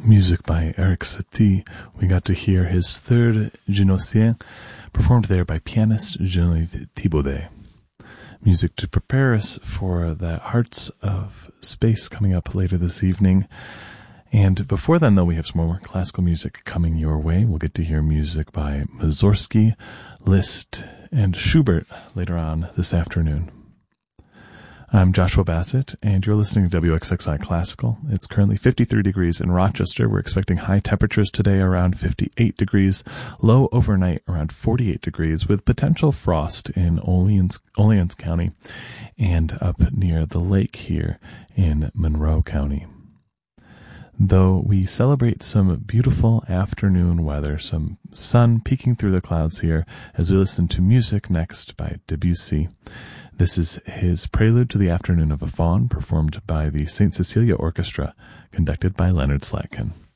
music by Eric Satie. We got to hear his third Genocien, performed there by pianist Geneviève Thibaudet. Music to prepare us for the Hearts of Space coming up later this evening. And before then, though, we have some more classical music coming your way. We'll get to hear music by Mussorgsky, Liszt, and Schubert later on this afternoon. I'm Joshua Bassett, and you're listening to WXXI Classical. It's currently 53 degrees in Rochester. We're expecting high temperatures today around 58 degrees, low overnight around 48 degrees, with potential frost in Orleans County and up near the lake here in Monroe County. Though we celebrate some beautiful afternoon weather, some sun peeking through the clouds here as we listen to music next by Debussy. This is his Prelude to the Afternoon of a Faun, performed by the St. Cecilia Orchestra, conducted by Leonard Slatkin.